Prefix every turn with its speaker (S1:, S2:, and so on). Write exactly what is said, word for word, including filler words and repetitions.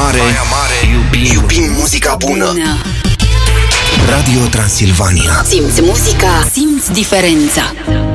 S1: Mare, Baia Mare, iubim, iubim muzica bună. bună. Radio Transilvania.
S2: Simți muzica, simți diferența.